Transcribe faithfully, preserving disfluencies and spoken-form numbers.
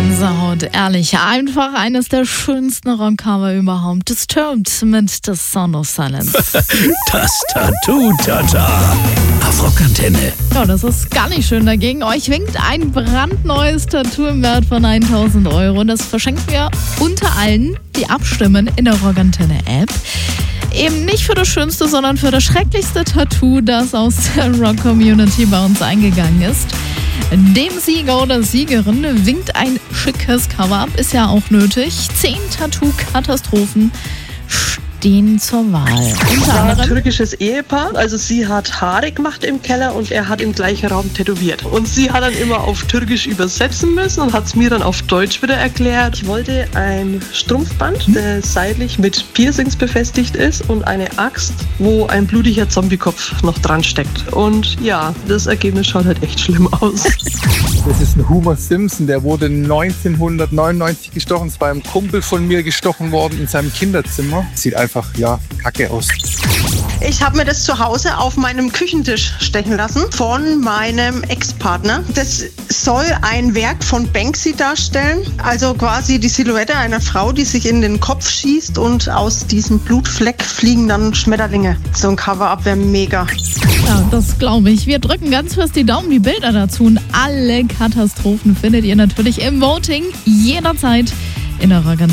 Gänsehaut, ehrlich, einfach eines der schönsten Rockcover überhaupt. Disturbed mit The Sound of Silence. Das Tattoo-Tata auf Rockantenne. Ja, das ist gar nicht schön dagegen. Euch winkt ein brandneues Tattoo im Wert von tausend Euro. Das verschenken wir unter allen, die abstimmen in der Rockantenne-App. Eben nicht für das schönste, sondern für das schrecklichste Tattoo, das aus der Rock-Community bei uns eingegangen ist. Dem Sieger oder Siegerin winkt ein schickes Cover-Up, ist ja auch nötig. Zehn Tattoo-Katastrophen stehen zur Wahl. Es war ein türkisches Ehepaar. Also sie hat Haare gemacht im Keller und er hat im gleichen Raum tätowiert. Und sie hat dann immer auf Türkisch übersetzen müssen und hat es mir dann auf Deutsch wieder erklärt. Ich wollte ein Strumpfband, das seitlich mit Piercings befestigt ist und eine Axt, wo ein blutiger Zombiekopf noch dran steckt. Und ja, das Ergebnis schaut halt echt schlimm aus. Das ist ein Homer Simpson, der wurde neunzehnhundertneunundneunzig gestochen. Es war einem Kumpel von mir gestochen worden in seinem Kinderzimmer. Sieht einfach, ja, kacke aus. Ich habe mir das zu Hause auf meinem Küchentisch stechen lassen von meinem Ex-Partner. Das soll ein Werk von Banksy darstellen. Also quasi die Silhouette einer Frau, die sich in den Kopf schießt und aus diesem Blutfleck fliegen dann Schmetterlinge. So ein Cover-Up wäre mega. Ja, das glaube ich. Wir drücken ganz fest die Daumen, die Bilder dazu und alle Katastrophen findet ihr natürlich im Voting jederzeit in der Rockantenne.